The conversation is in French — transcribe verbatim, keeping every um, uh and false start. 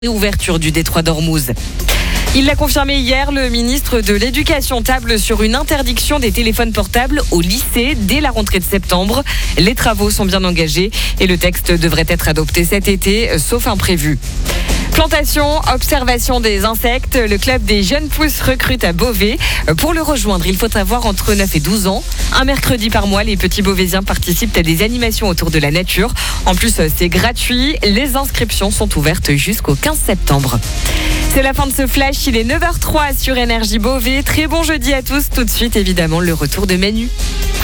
Ouverture du détroit d'Ormuz. Il l'a confirmé hier, le ministre de l'Éducation table sur une interdiction des téléphones portables au lycée dès la rentrée de septembre. Les travaux sont bien engagés et le texte devrait être adopté cet été, sauf imprévu. Plantation, observation des insectes, le club des jeunes pousses recrute à Beauvais. Pour le rejoindre, il faut avoir entre neuf et douze ans. Un mercredi par mois, les petits Beauvaisiens participent à des animations autour de la nature. En plus, c'est gratuit. Les inscriptions sont ouvertes jusqu'au quinze septembre. C'est la fin de ce flash, il est neuf heures zéro trois sur Énergie Beauvais. Très bon jeudi à tous. Tout de suite, évidemment, le retour de Manu.